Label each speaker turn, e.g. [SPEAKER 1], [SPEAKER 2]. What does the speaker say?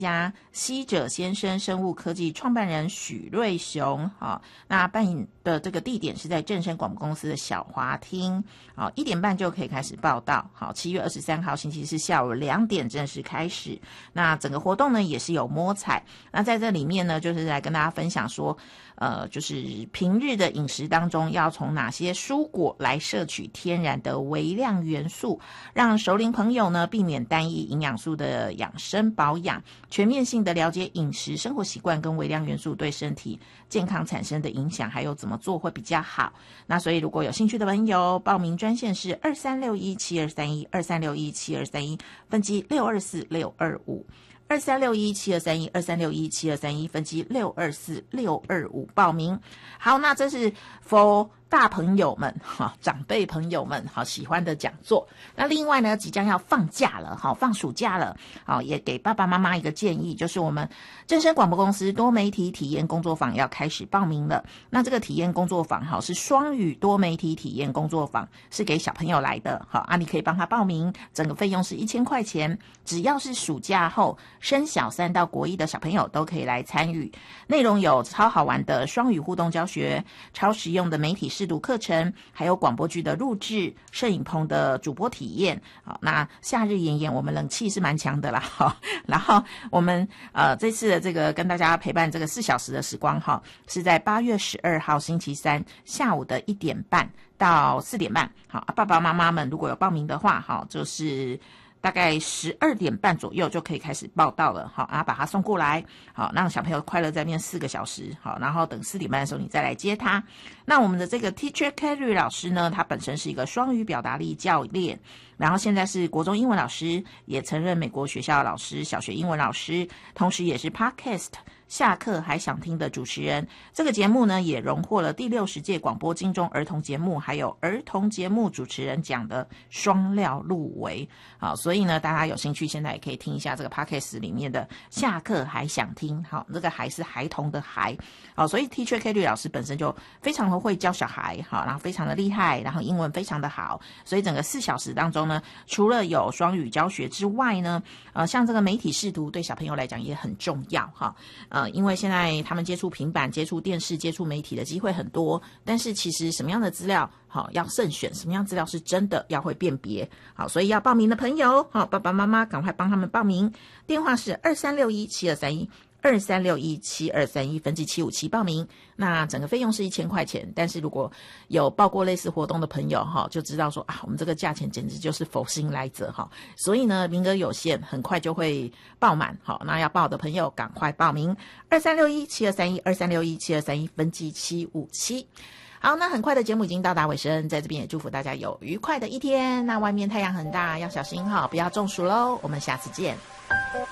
[SPEAKER 1] 家西者先生生物科技创办人许瑞雄，那办理的这个地点是在正声广播公司的小华厅，1点半就可以开始报道。好，7月23号星期四下午2点正式开始。那整个活动呢也是有摸彩，那在这里面呢就是来跟大家分享说，就是平日的饮食当中要从哪些蔬果来摄取天然的微量元素，让熟龄朋友呢避免单一营养素的养生保养，全面性的了解饮食生活习惯跟微量元素对身体健康产生的影响，还有怎么做会比较好。那所以如果有兴趣的朋友，报名专线是23617231 23617231，分机624625。23617231 23617231，分机624625报名。好，那这是 for 大朋友们长辈朋友们喜欢的讲座。那另外呢，即将要放假了，放暑假了，也给爸爸妈妈一个建议，就是我们正声广播公司多媒体体验工作坊要开始报名了。那这个体验工作坊是双语多媒体体验工作坊，是给小朋友来的。你可以帮他报名，整个费用是1000块钱，只要是暑假后升小3到国1的小朋友都可以来参与。内容有超好玩的双语互动教学，超实用的媒体试读课程，还有广播剧的录制，摄影棚的主播体验。好，那夏日炎炎，我们冷气是蛮强的啦。然后我们这次的这个跟大家陪伴这个4小时的时光是在8月12号星期三下午的1点半到4点半。好，爸爸妈妈们如果有报名的话，就是大概12点半左右就可以开始报到了，把他送过来，让小朋友快乐在那边4个小时，然后等4点半的时候你再来接他。那我们的这个 Teacher Carrie 老师呢，他本身是一个双语表达力教练，然后现在是国中英文老师，也曾任美国学校老师、小学英文老师，同时也是 Podcast下课还想听的主持人。这个节目呢也荣获了第60届广播金钟儿童节目还有儿童节目主持人奖的双料入围。好，所以呢大家有兴趣现在也可以听一下这个 Podcast 里面的下课还想听。好，这个还是孩童的孩。好，所以 Teacher Kelly 老师本身就非常的会教小孩，好，然后非常的厉害，然后英文非常的好，所以整个4小时当中呢，除了有双语教学之外呢，像这个媒体试读对小朋友来讲也很重要哈。因为现在他们接触平板、接触电视、接触媒体的机会很多，但是其实什么样的资料要慎选，什么样资料是真的要会辨别。好，所以要报名的朋友，爸爸妈妈赶快帮他们报名，电话是23617231 23617231，分机757报名。那整个费用是1000块钱，但是如果有报过类似活动的朋友就知道说我们这个价钱简直就是佛心来着所以呢名额有限，很快就会爆满。好，那要报的朋友赶快报名，23617231 23617231，分机757。好，那很快的节目已经到达尾声，在这边也祝福大家有愉快的一天。那外面太阳很大，要小心不要中暑咯。我们下次见。